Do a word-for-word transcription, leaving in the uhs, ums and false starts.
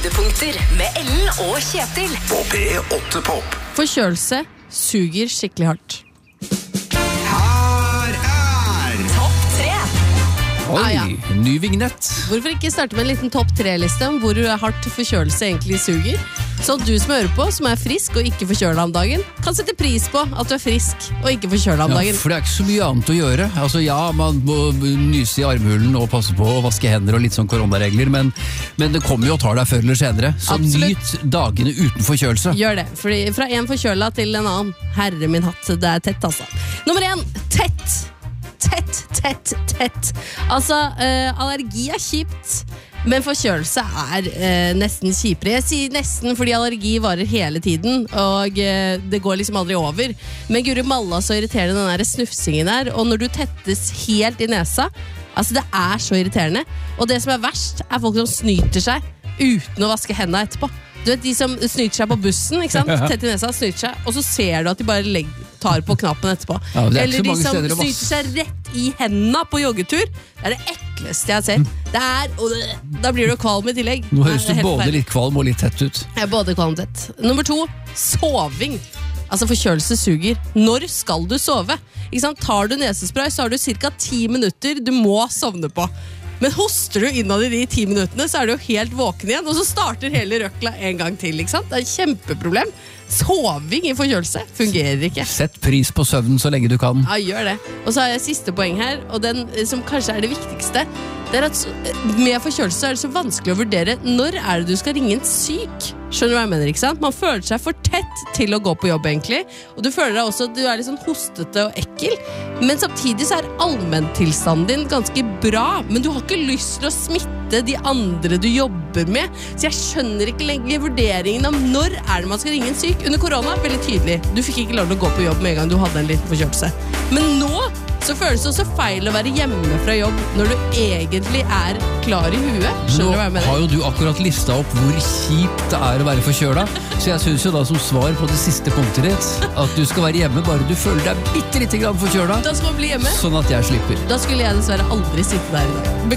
Høydepunkter med Ellen og Kjetil På P åtte Pop. Forkjølelse suger skikkelig hardt. Her er Topp tre. Oi, Ah, ja. ny vignett. Hvorfor ikke starte med en liten topp tre-liste om hvor hardt forkjølelse egentlig suger? Så du som hører på, som er frisk og ikke forkjøla om dagen, kan sette pris på at du er frisk og ikke forkjøla om Ja, dagen. for det er ikke så mye annet å gjøre. Altså ja, man må nyse i armhulen og passe på å vaske hender og litt sånn koronaregler, men, men det kommer jo og tar deg før eller senere. Så Absolutt. nyt dagene uten forkjølelse. Gjør det, fordi fra en forkjøla til en annen. Herre min hatt, det er tett altså. Nummer én, tett. Tett, tett, tett. Altså, eh, allergi er kjipt, men forkjølelse er eh, nesten kjipere. Jeg sier nesten fordi allergi varer hele tiden, og eh, det går liksom aldri over. Men guri malla så irriterende den der snufsingen er, og når du tettes helt i nesa, altså det er så irriterende. Og det som er verst, er folk som snyter seg uten å vaske hendene etterpå. Du vet de som snyter seg på bussen, ikke sant? Tett i nesa, snyter seg, og så ser du at de bare legg, tar på knappen etterpå. Ja, det er ikke Eller så de mange som steder å vaske. snyter seg rett i hendene på joggetur. Det er det ekleste jeg har sett. Det er, og da blir du kvalm i tillegg. Nå høres Det du er helt både forferdelig. litt kvalm og litt tett ut. Jeg er både kvalm og tett. Nummer to, soving. Altså forkjølelse suger. Når skal du sove? Ikke sant? Tar du nesespray, så har du cirka ti minutter du må sovne på. Men hoster du innad i de ti minuttene, så er du jo helt våken igjen, og så starter hele røkla en gang til, ikke sant? Det er et kjempeproblem. Soving i forkjølelse fungerer ikke. Sett pris på søvnen så lenge du kan. Ja, gjør det. Og så har jeg siste poeng her, og den eh, som kanskje er det viktigste. Det er at så- med forkjølelse er det så vanskelig å vurdere når er det du skal ringe en syk. Skjønner du hva jeg mener, ikke sant? Man føler seg for tett til å gå på jobb egentlig, og du føler deg også at du er litt sånn hostete og ekkel, men samtidig så er allmenntilstanden din ganske bra, men du har ikke lyst til å smitte de andre du jobber med, så jeg skjønner ikke lenger vurderingen av når er det man skal ringe en syk. Under korona, veldig tydelig, du fikk ikke lov til å gå på jobb med en gang du hadde en liten forkjølelse. Men nå så føles det også feil å være hjemme fra jobb når du egentlig er klar i huet. Nå Skjønner du hva jeg mener? har jo du akkurat lista opp hvor kjipt det er å være forkjøla, så jeg synes jo da som svar på det siste punktet ditt at du skal være hjemme bare du føler deg bitte lite grann forkjøla, Da skal man bli hjemme. sånn at jeg slipper. Da skulle jeg dessverre aldri sitte der i dag.